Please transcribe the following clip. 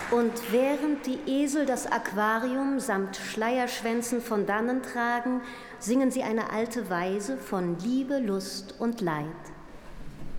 Und während die Esel das Aquarium samt Schleierschwänzen von dannen tragen, singen sie eine alte Weise von Liebe, Lust und Leid.